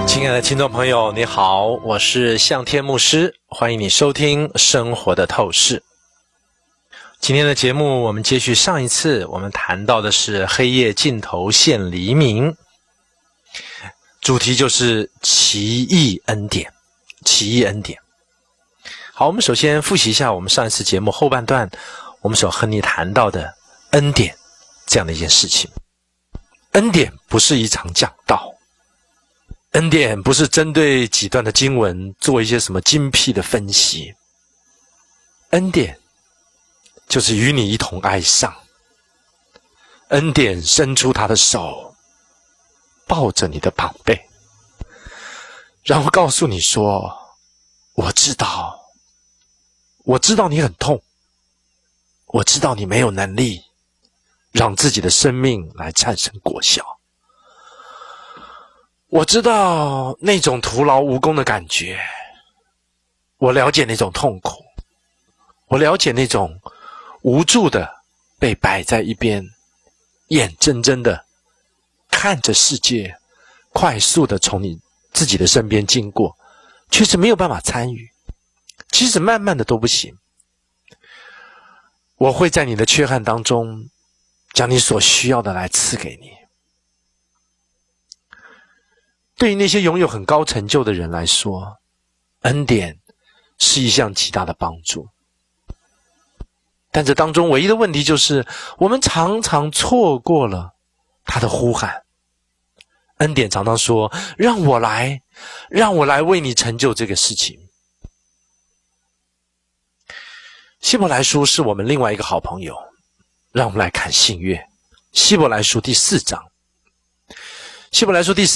亲爱的听众朋友，你好，我是向天牧师，欢迎你收听生活的透视。今天的节目我们接续上一次，我们谈到的是黑夜尽头现黎明，主题就是奇异恩典。奇异恩典。好，我们首先复习一下我们上一次节目后半段我们所和你谈到的恩典这样的一件事情。恩典不是一场讲道，恩典不是针对几段的经文做一些什么精辟的分析，恩典就是与你一同哀伤，恩典伸出他的手抱着你的膀背，然后告诉你说，我知道你很痛，我知道你没有能力让自己的生命来产生果效，我知道那种徒劳无功的感觉，我了解那种痛苦，我了解那种无助的被摆在一边，眼睁睁的看着世界快速的从你自己的身边经过，却是没有办法参与，即使慢慢的都不行。我会在你的缺憾当中将你所需要的来赐给你。对于那些拥有很高成就的人来说，恩典是一项极大的帮助。但这当中唯一的问题就是，我们常常错过了他的呼喊。恩典常常说，让我来为你成就这个事情。希伯来书是我们另外一个好朋友，让我们来看新约。希伯来书第4章。希伯来书第4